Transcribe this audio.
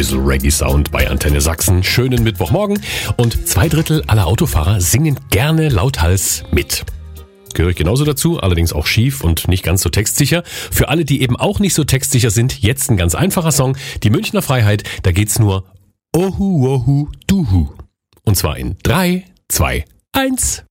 bisschen Reggae-Sound bei Antenne Sachsen. Schönen Mittwochmorgen. Und 2/3 aller Autofahrer singen gerne lauthals mit. Gehöre ich genauso dazu, allerdings auch schief und nicht ganz so textsicher. Für alle, die eben auch nicht so textsicher sind, jetzt ein ganz einfacher Song. Die Münchner Freiheit, da geht's nur Ohu, Ohu, Duhu. Und zwar in 3, 2, 1.